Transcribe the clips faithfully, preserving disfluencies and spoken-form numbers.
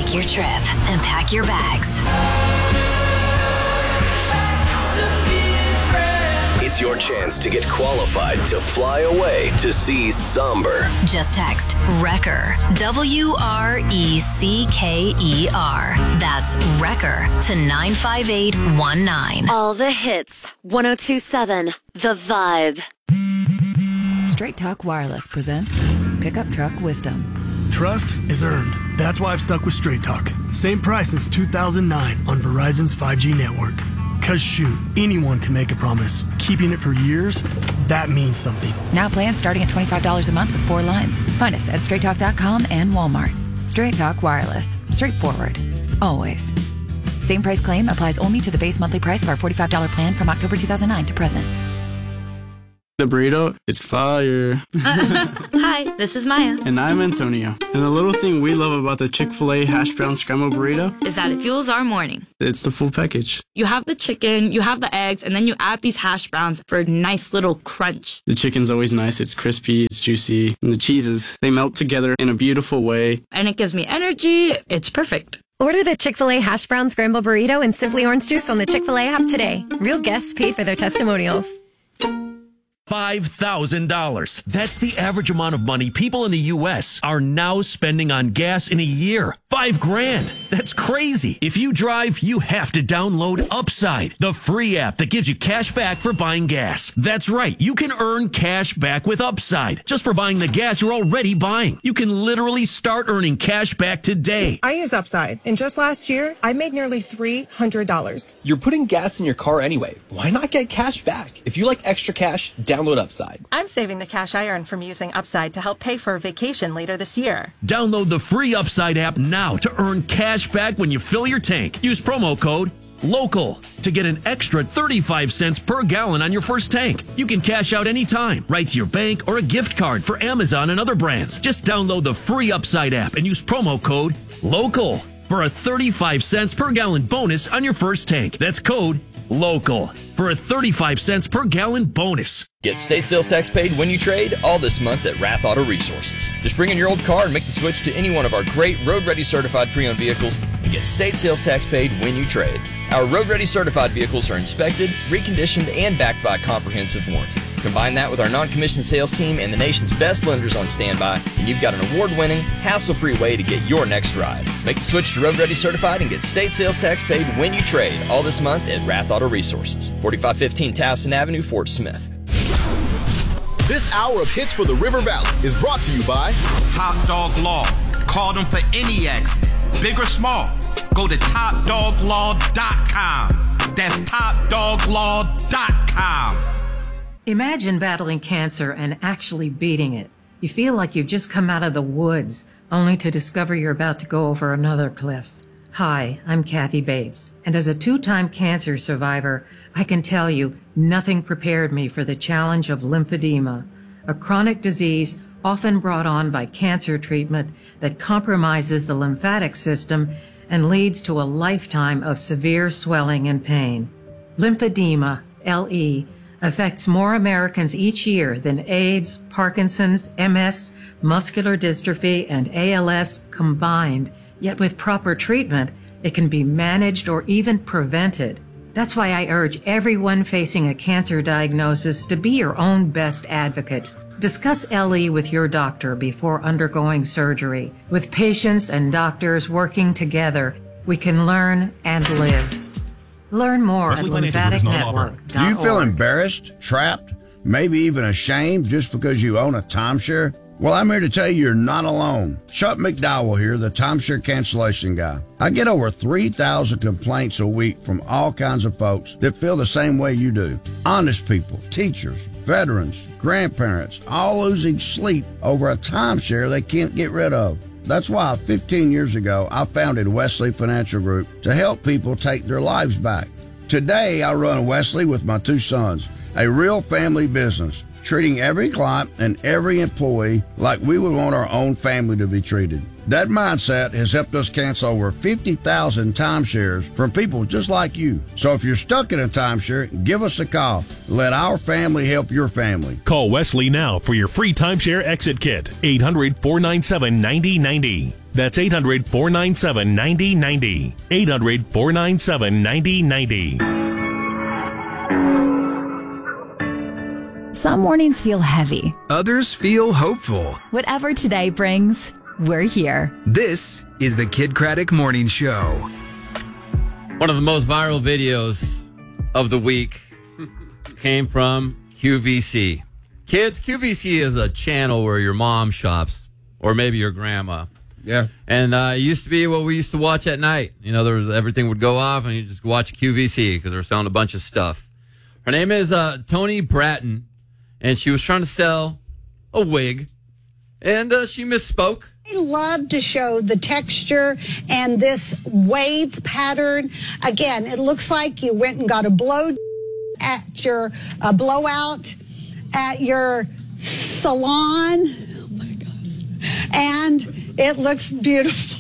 Book your trip and pack your bags. It's your chance to get qualified to fly away to see Somber. Just text Wrecker, W R E C K E R. That's Wrecker to nine five eight one nine. All the hits. one oh two point seven The Vibe. Straight Talk Wireless presents Pickup Truck Wisdom. Trust is earned. That's why I've stuck with Straight Talk. Same price since two thousand nine on Verizon's five G network. Cause shoot, anyone can make a promise. Keeping it for years, that means something. Now plans starting at twenty-five dollars a month with four lines. Find us at straight talk dot com and Walmart. Straight Talk Wireless. Straightforward. Always. Same price claim applies only to the base monthly price of our forty-five dollars plan from October two thousand nine to present. The burrito is fire. Hi, this is Maya. And I'm Antonio. And the little thing we love about the Chick-fil-A hash brown scrambled burrito is that it fuels our morning. It's the full package. You have the chicken, you have the eggs, and then you add these hash browns for a nice little crunch. The chicken's always nice. It's crispy, it's juicy. And the cheeses, they melt together in a beautiful way. And it gives me energy. It's perfect. Order the Chick-fil-A hash brown scrambled burrito and Simply Orange Juice on the Chick-fil-A app today. Real guests paid for their testimonials. five thousand dollars. That's the average amount of money people in the U S are now spending on gas in a year. Five grand. That's crazy. If you drive, you have to download Upside, the free app that gives you cash back for buying gas. That's right. You can earn cash back with Upside just for buying the gas you're already buying. You can literally start earning cash back today. I use Upside, and just last year, I made nearly three hundred dollars. You're putting gas in your car anyway. Why not get cash back? If you like extra cash, download Upside. I'm saving the cash I earn from using Upside to help pay for a vacation later this year. Download the free Upside app now to earn cash back when you fill your tank. Use promo code LOCAL to get an extra thirty-five cents per gallon on your first tank. You can cash out anytime, right to your bank or a gift card for Amazon and other brands. Just download the free Upside app and use promo code LOCAL for a thirty-five cents per gallon bonus on your first tank. That's code LOCAL for a thirty-five cents per gallon bonus. Get state sales tax paid when you trade all this month at Rath Auto Resources. Just bring in your old car and make the switch to any one of our great Road Ready certified pre-owned vehicles and get state sales tax paid when you trade. Our Road Ready certified vehicles are inspected, reconditioned, and backed by a comprehensive warranty. Combine that with our non-commissioned sales team and the nation's best lenders on standby, and you've got an award-winning, hassle-free way to get your next ride. Make the switch to Road Ready certified and get state sales tax paid when you trade all this month at Rath Auto Resources. forty-five fifteen Towson Avenue, Fort Smith. This hour of hits for the River Valley is brought to you by Top Dog Law. Call them for any accident, big or small. Go to top dog law dot com. That's top dog law dot com. Imagine battling cancer and actually beating it. You feel like you've just come out of the woods, only to discover you're about to go over another cliff. Hi, I'm Kathy Bates, and as a two-time cancer survivor, I can tell you nothing prepared me for the challenge of lymphedema, a chronic disease often brought on by cancer treatment that compromises the lymphatic system and leads to a lifetime of severe swelling and pain. Lymphedema, L E, affects more Americans each year than AIDS, Parkinson's, M S, muscular dystrophy, and A L S combined. Yet with proper treatment, it can be managed or even prevented. That's why I urge everyone facing a cancer diagnosis to be your own best advocate. Discuss L E with your doctor before undergoing surgery. With patients and doctors working together, we can learn and live. Learn more at lymphatic network dot org. Do you feel embarrassed, trapped, maybe even ashamed just because you own a timeshare? Well, I'm here to tell you you're not alone. Chuck McDowell here, the timeshare cancellation guy. I get over three thousand complaints a week from all kinds of folks that feel the same way you do. Honest people, teachers, veterans, grandparents, all losing sleep over a timeshare they can't get rid of. That's why fifteen years ago, I founded Wesley Financial Group to help people take their lives back. Today, I run Wesley with my two sons, a real family business, treating every client and every employee like we would want our own family to be treated. That mindset has helped us cancel over fifty thousand timeshares from people just like you. So if you're stuck in a timeshare, give us a call. Let our family help your family. Call Wesley now for your free timeshare exit kit. eight hundred, four nine seven, nine zero nine zero. That's eight hundred, four nine seven, nine zero nine zero. eight hundred, four nine seven, nine zero nine zero. Some mornings feel heavy. Others feel hopeful. Whatever today brings, we're here. This is the Kid Craddock Morning Show. One of the most viral videos of the week came from Q V C. Kids, Q V C is a channel where your mom shops, or maybe your grandma. Yeah. And uh, it used to be what we used to watch at night. You know, there was everything would go off, and you just watch Q V C because they were selling a bunch of stuff. Her name is uh, Toni Bratton, and she was trying to sell a wig, and uh, she misspoke. I love to show the texture and this wave pattern. Again, it looks like you went and got a blow at your uh, blowout at your salon. Oh my God. And it looks beautiful.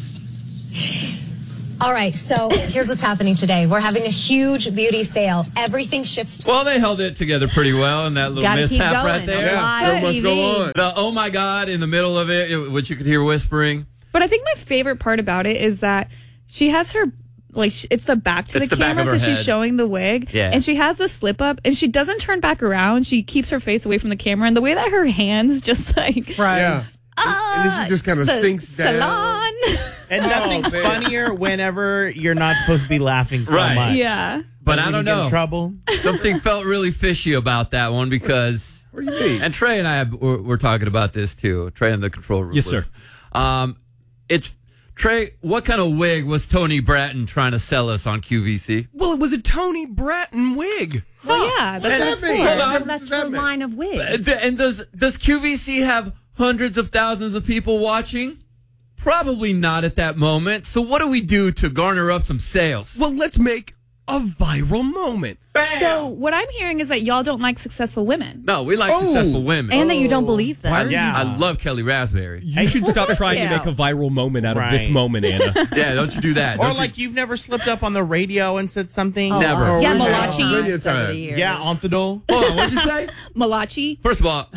All right, so here's what's happening today. We're having a huge beauty sale. Everything ships to... Well, they held it together pretty well in that little Gotta keep mishap going. right there. Yeah, so much go on. The oh my God in the middle of it, which you could hear whispering. But I think my favorite part about it is that she has her, like, it's the back to It's the, the back camera of her because she's head. showing the wig. Yeah. And she has the slip up and she doesn't turn back around. She keeps her face away from the camera. And the way that her hands just like... Yeah. Ah, and then she just kind of the sinks down. salon. And nothing's Oh, man. funnier whenever you're not supposed to be laughing so Right. much. Yeah. But When I you don't get in know. trouble. Something felt really fishy about that one because... What do you mean? And Trey and I have, we're, we're talking about this too. Trey in the control room. Yes, was- sir. Um, it's Trey. What kind of wig was Toni Bratton trying to sell us on Q V C? Well, it was a Toni Bratton wig. Well, yeah, that's And- what it's that mean? for. Hold on. What That's does that her mean? line of wigs. And and does does Q V C have hundreds of thousands of people watching? Probably not at that moment. So what do we do to garner up some sales? Well, let's make a viral moment. Bam! So what I'm hearing is that y'all don't like successful women. No, we like Oh. successful women. And that you don't believe them. I, Yeah. I love Kelly Raspberry. You should stop trying Yeah. to make a viral moment out of this Right. moment, Anna. Yeah, don't you do that. Or Don't you- like you've never slipped up on the radio and said something. Never. Oh, Yeah, we had Malachi. plenty of Over the time. years. Yeah, on the door. Hold on, what'd you say? Malachi. First of all,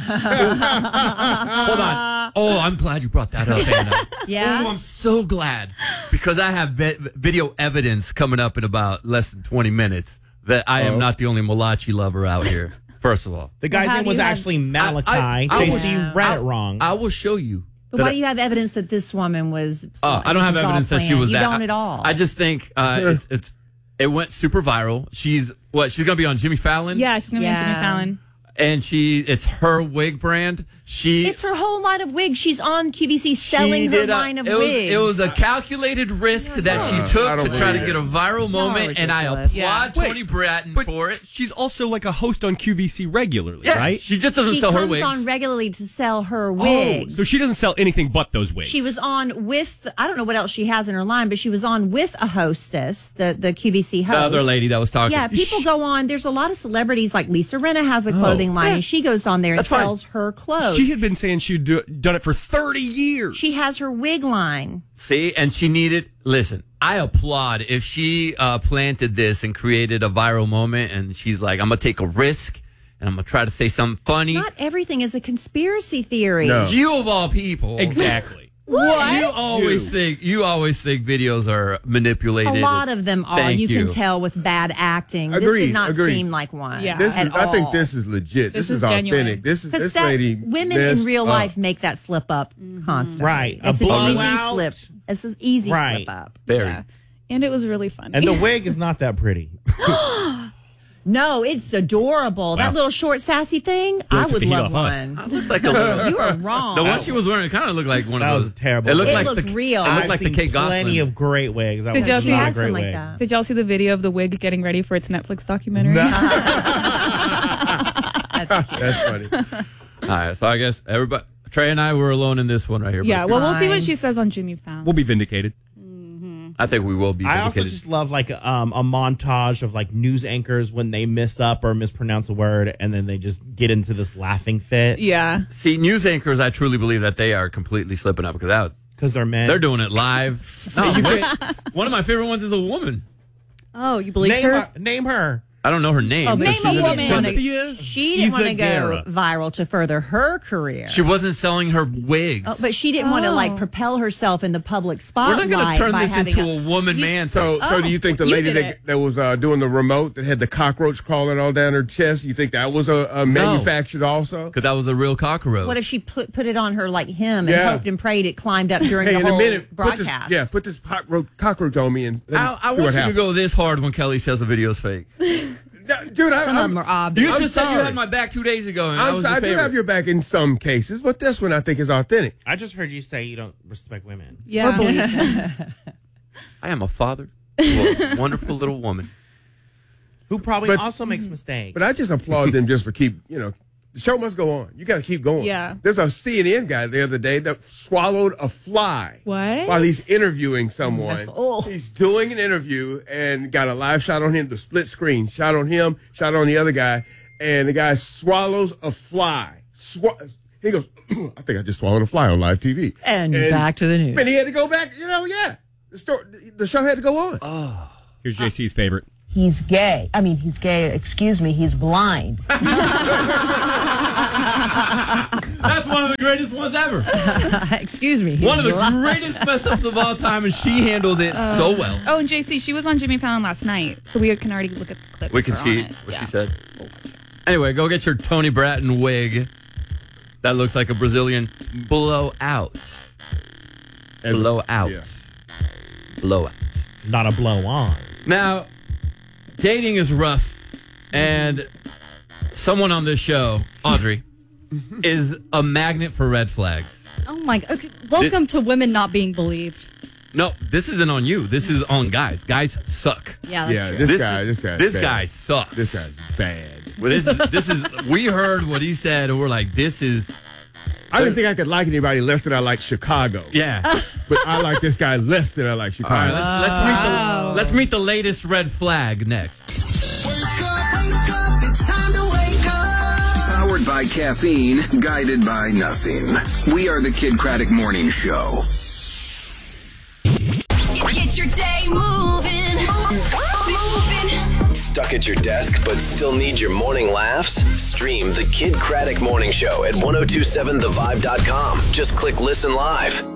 hold on. Oh, I'm glad you brought that up, Anna. Yeah? Oh, I'm so glad because I have vi- video evidence coming up in about less than twenty minutes that I am Oh. not the only Malachi lover out here. First of all, The guy's How name do was you have- actually Malachi. I- I J was- C read it wrong. I will show you. But that why I- do you have evidence that this woman was... Uh, I don't have this was all evidence that she planned? was you that. don't I- at all. I just think uh, it's, it's it went super viral. She's what? She's gonna be on Jimmy Fallon. Yeah, she's going to be on Jimmy Yeah. Fallon. and she it's her wig brand. She It's her whole line of wigs. She's on Q V C she selling her did a- line of it was, wigs. It was a calculated risk that she I took don't to try to believe get a it. viral moment, and I ridiculous. applaud Yeah. Toni Bratton But for it. She's also like a host on Q V C regularly, Yeah, right? she just doesn't she sell her comes wigs. on regularly to sell her Oh, wigs. so she doesn't sell anything but those wigs. She was on with, I don't know what else she has in her line, but she was on with a hostess, the, the Q V C the host. other lady that was talking. Yeah, people go on. There's a lot of celebrities, like Lisa Rinna has a clothing line, Yeah. and she goes on there and That's fine. sells her clothes. She had been saying she'd do, done it for thirty years. She has her wig line. See, and she needed. Listen, I applaud if she uh, planted this and created a viral moment, and she's like, "I'm gonna take a risk, and I'm gonna try to say something funny." Not everything is a conspiracy theory. No. You of all people, Exactly. What? You always You. think you always think videos are manipulated. A lot of them are. Thank You, you can tell with bad acting. this Agreed, did not agreed. seem like one. Yeah. This is. at I think all. this is legit. This, This is is genuine. authentic. This is Because this that lady. women in messed real up. life make that slip up constantly. Right. A It's an easy blowout. slip. It's an easy Right. slip up. Very. Yeah. And it was really funny. And the wig is not that pretty. No, it's adorable. Wow. That little short sassy thing, Really I took would the heat love off us. one. I look like a little. You are wrong. The one she was wearing, it kind of looked like one That of was those. terrible. It looked It like looked the real. It looked I've like the seen Kate plenty Gosselin. of great wigs. That Did was y'all see- not a Has great some like wig. that. Did y'all see the video of the wig getting ready for its Netflix documentary? That's funny. All right, so I guess everybody, Trey and I were alone in this one right here. but Yeah, if well, you're- we'll see what Fine. she says on Jimmy Fallon. We'll be vindicated. I think we will be. I also vindicated. just love like um, a montage of like news anchors when they miss up or mispronounce a word, and then they just get into this laughing fit. Yeah. see news anchors. I truly believe that they are completely slipping up because that Because they're men. They're doing it live. No, wait. One of my favorite ones is a woman. Oh, you believe name her? her? Name her. I don't know her name. Oh, but but she she's didn't in wanna- it. She didn't want to go Izagara. viral to further her career. She wasn't selling her wigs. Oh, but she didn't want to like propel herself in the public spotlight. We're not going to turn by this having into a, woman man. So, so do you think the you lady did that, it. that was uh, doing the remote that had the cockroach crawling all down her chest, you think that was a, a manufactured also? Because that was a real cockroach. What if she put put it on her like him and Yeah. hoped and prayed it climbed up during Hey, the in whole a minute, put this, broadcast? yeah, put this cockroach, cockroach on me and let me I, I see want what you to happens. go this hard when Kelly says a video's fake. No, dude, I, Some of I'm, them are obvious. You I'm just said you sorry. had my back two days ago, and I'm that was sorry, your I do favorite. have your back in some cases, but this one I think is authentic. I just heard you say you don't respect women. Yeah. Or believe I am a father to a wonderful little woman. Who probably But- also makes mistakes. But I just applaud them just for keep, you know, the show must go on. You got to keep going. Yeah. There's a C N N guy the other day that swallowed a fly. What? While he's interviewing someone. That's- oh. He's doing an interview and got a live shot on him, the split screen. Shot on him, shot on the other guy. And the guy swallows a fly. Swa- he goes, I think I just swallowed a fly on live T V. And back to the news. And he had to go back, you know, yeah. The, story, the show had to go on. Oh. Here's J C's favorite. He's gay. I mean, he's gay. Excuse me. He's blind. That's one of the greatest ones ever. Excuse me. One of the greatest mess ups of all time, and she handled it so well. Oh, and J C, she was on Jimmy Fallon last night, so we can already look at the clip. We can of her see on it. what Yeah. she said. Anyway, go get your Tony Bratton wig. That looks like a Brazilian blowout. As- Blowout. yeah. Blowout. Not a blow on. Now, dating is rough, and someone on this show, Audrey, is a magnet for red flags. Oh my God. Okay, welcome to women not being believed. No, this isn't on you. This is on guys. Guys suck. Yeah, that's Yeah, true. this, This- guy, this guy, this bad. guy sucks. This guy's bad. Well, this is this is. We heard what he said, and we're like, this is. I didn't think I could like anybody less than I like Chicago. Yeah. But I like this guy less than I like All right, Chicago. let's, let's meet the let's meet the latest red flag next. Powered by caffeine, guided by nothing. We are the Kid Craddock Morning Show. Get your day moving. Moving. Stuck at your desk but still need your morning laughs? Stream the Kid Craddock Morning Show at ten twenty-seven the vibe dot com. Just click listen live.